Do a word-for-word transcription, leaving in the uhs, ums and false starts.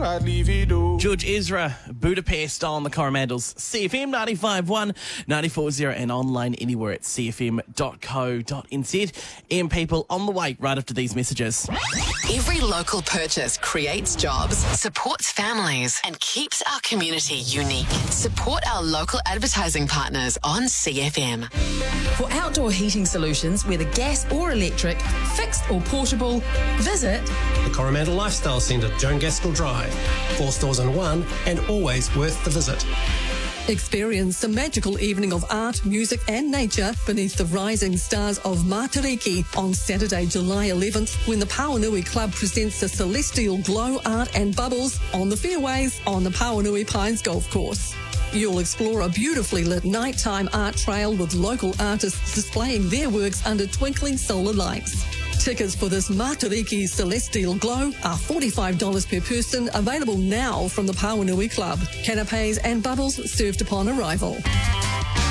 I'd leave it all. George Ezra, Budapest on the Coromandels. C F M ninety-five point one, ninety-four point zero and online anywhere at c f m dot co dot n z. And people on the way right after these messages. Every local purchase creates jobs, supports families, and keeps our community unique. Support our local advertising partners on C F M. For outdoor heating solutions, whether gas or electric, fixed or portable, visit The Coromandel Lifestyle Centre, Joan Gaskell Drive. Four stores in one and always worth the visit. Experience the magical evening of art, music and nature beneath the rising stars of Matariki on Saturday, July eleventh, when the Pauanui Club presents the Celestial Glow Art and Bubbles on the fairways on the Pauanui Pines Golf Course. You'll explore a beautifully lit nighttime art trail with local artists displaying their works under twinkling solar lights. Tickets for this Matariki Celestial Glow are forty-five dollars per person, available now from the Pauanui Club. Canapes and bubbles served upon arrival.